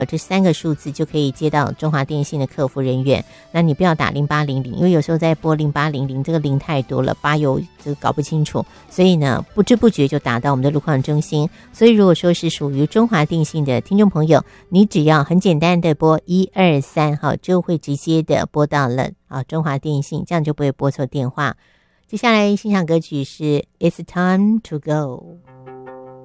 这3个数字就可以接到中华电信的客服人员。那你不要打0800，因为有时候在拨0800，这个零太多了，8有这个搞不清楚，所以呢不知不觉就打到我们的路况中心。所以如果说是属于中华电信的听众朋友，你只要很简单的拨123，好，就会直接的拨到了中华电信，这样就不会拨错电话。接下来欣赏歌曲是 It's Time to Go。